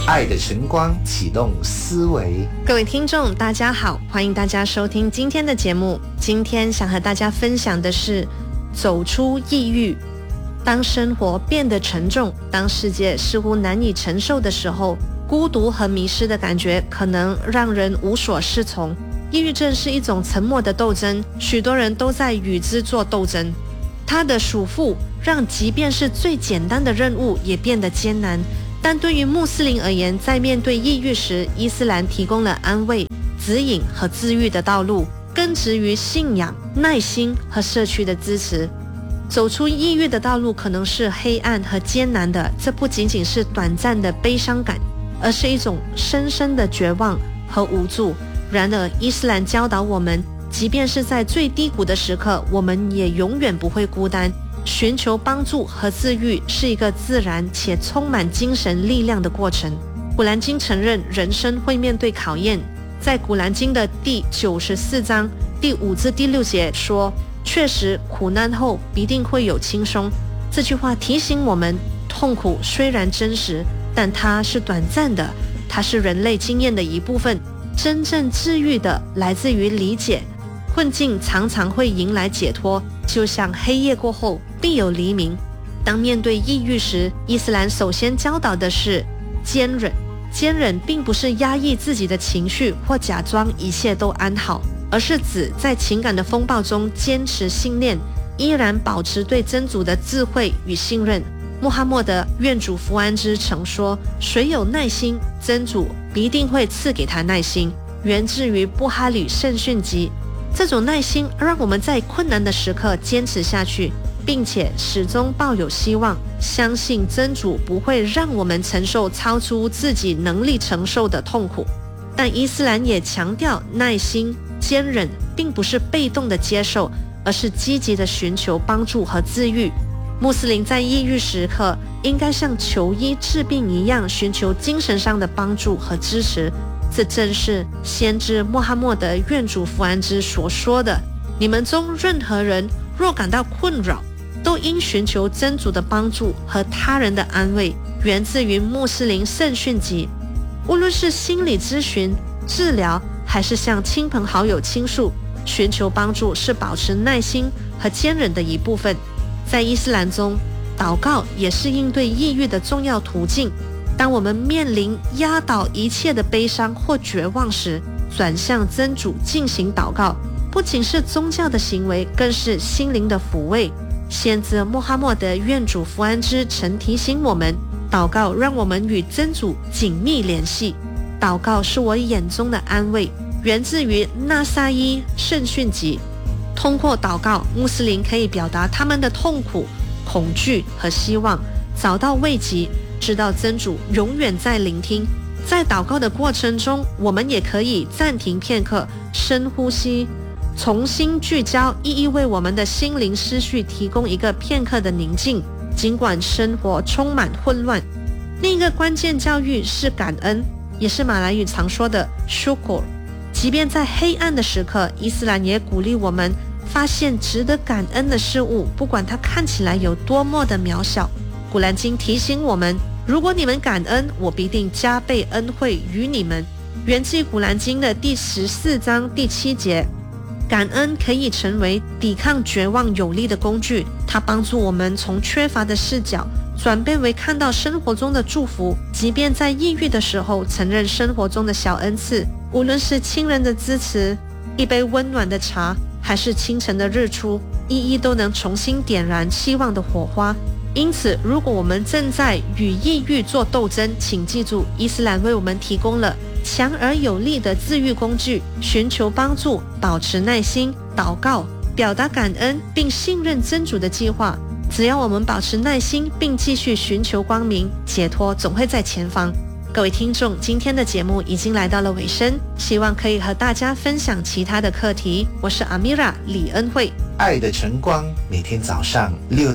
爱的晨光启动思维。 各位听众大家好，欢迎大家收听今天的节目。今天想和大家分享的是走出抑郁。当生活变得沉重，当世界似乎难以承受的时候，孤独和迷失的感觉可能让人无所适从。抑郁症是一种沉默的斗争，许多人都在与之做斗争。它的束缚让即便是最简单的任务也变得艰难。但对于穆斯林而言，在面对抑郁时，伊斯兰提供了安慰、指引和治愈的道路，根植于信仰、耐心和社区的支持。走出抑郁的道路可能是黑暗和艰难的，这不仅仅是短暂的悲伤感，而是一种深深的绝望和无助。然而，伊斯兰教导我们，即便是在最低谷的时刻，我们也永远不会孤单。寻求帮助和治愈是一个自然且充满精神力量的过程。古兰经承认人生会面对考验，在古兰经的第94章第5至第6节说，确实苦难后必定会有轻松。这句话提醒我们，痛苦虽然真实，但它是短暂的，它是人类经验的一部分。真正治愈的来自于理解，困境常常会迎来解脱，就像黑夜过后必有黎明。当面对抑郁时，伊斯兰首先教导的是坚忍。坚忍并不是压抑自己的情绪或假装一切都安好，而是指在情感的风暴中坚持信念，依然保持对真主的智慧与信任。穆罕默德愿主福安之曾说，谁有耐心，真主必定会赐给他耐心，源自于布哈里圣训集。这种耐心让我们在困难的时刻坚持下去，并且始终抱有希望，相信真主不会让我们承受超出自己能力承受的痛苦。但伊斯兰也强调，耐心、坚忍并不是被动的接受，而是积极的寻求帮助和治愈。穆斯林在抑郁时刻应该像求医治病一样，寻求精神上的帮助和支持。这正是先知穆罕默德愿主福安之所说的，你们中任何人若感到困扰，都应寻求真主的帮助和他人的安慰，源自于穆斯林圣训集。无论是心理咨询、治疗，还是向亲朋好友倾诉，寻求帮助是保持耐心和坚忍的一部分。在伊斯兰中，祷告也是应对抑郁的重要途径。当我们面临压倒一切的悲伤或绝望时，转向真主进行祷告，不仅是宗教的行为，更是心灵的抚慰。先知穆罕默德愿主福安之曾提醒我们，祷告让我们与真主紧密联系。祷告是我眼中的安慰，源自于纳萨伊圣训集。通过祷告，穆斯林可以表达他们的痛苦、恐惧和希望，找到慰藉，知道真主永远在聆听。在祷告的过程中，我们也可以暂停片刻，深呼吸，重新聚焦，一一为我们的心灵思绪提供一个片刻的宁静。尽管生活充满混乱，另一个关键教育是感恩，也是马来语常说的 syukur。 即便在黑暗的时刻，伊斯兰也鼓励我们发现值得感恩的事物，不管它看起来有多么的渺小。古兰经提醒我们，如果你们感恩，我必定加倍恩惠于你们，源自于古兰经的第14章第7节。感恩可以成为抵抗绝望有力的工具，它帮助我们从缺乏的视角转变为看到生活中的祝福。即便在抑郁的时候，承认生活中的小恩赐，无论是亲人的支持、一杯温暖的茶，还是清晨的日出，一一都能重新点燃希望的火花。因此，如果我们正在与抑郁做斗争，请记住，伊斯兰为我们提供了强而有力的治愈工具，寻求帮助，保持耐心，祷告，表达感恩，并信任真主的计划。只要我们保持耐心，并继续寻求光明，解脱总会在前方。各位听众，今天的节目已经来到了尾声，希望可以和大家分享其他的课题。我是阿米拉李恩惠， 爱的晨光每天早上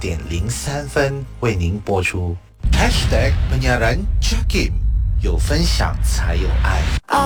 6:03为您播出。#penyiaran Jakim， 有分享才有爱。